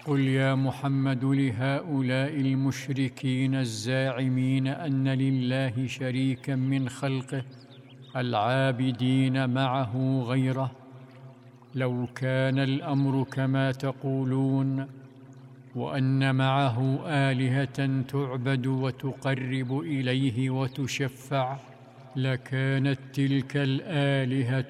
قل يا محمد لهؤلاء المشركين الزاعمين أن لله شريكا من خلقه العابدين معه غيره: لو كان الأمر كما تقولون، وأن معه آلهة تعبد وتقرب إليه وتشفع، لكانت تلك الآلهة